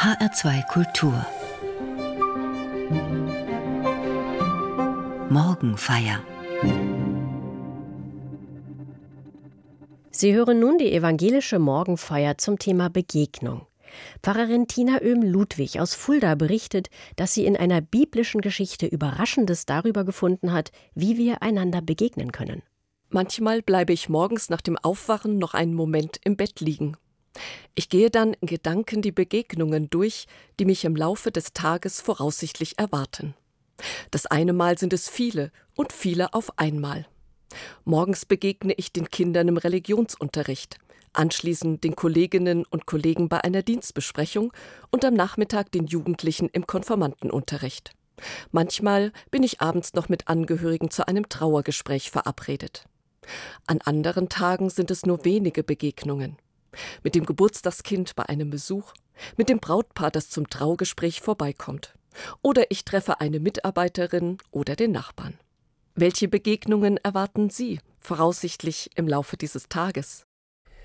HR2 Kultur Morgenfeier. Sie hören nun die evangelische Morgenfeier zum Thema Begegnung. Pfarrerin Tina Oehm-Ludwig aus Fulda berichtet, dass sie in einer biblischen Geschichte Überraschendes darüber gefunden hat, wie wir einander begegnen können. Manchmal bleibe ich morgens nach dem Aufwachen noch einen Moment im Bett liegen. Ich gehe dann in Gedanken die Begegnungen durch, die mich im Laufe des Tages voraussichtlich erwarten. Das eine Mal sind es viele und viele auf einmal. Morgens begegne ich den Kindern im Religionsunterricht, anschließend den Kolleginnen und Kollegen bei einer Dienstbesprechung und am Nachmittag den Jugendlichen im Konfirmandenunterricht. Manchmal bin ich abends noch mit Angehörigen zu einem Trauergespräch verabredet. An anderen Tagen sind es nur wenige Begegnungen. Mit dem Geburtstagskind bei einem Besuch, mit dem Brautpaar, das zum Traugespräch vorbeikommt. Oder ich treffe eine Mitarbeiterin oder den Nachbarn. Welche Begegnungen erwarten Sie voraussichtlich im Laufe dieses Tages?